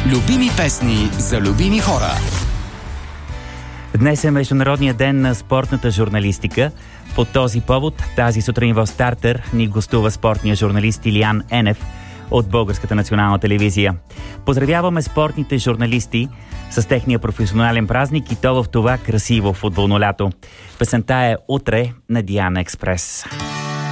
Любими песни за любими хора. Днес е Международния ден на спортната журналистика. По този повод тази сутрин в Стартер ни гостува спортния журналист Илиян Енев от Българската национална телевизия. Поздравяваме спортните журналисти с техния професионален празник и то в това красиво футболно лято. Песента е "Утре" на Диана Експрес.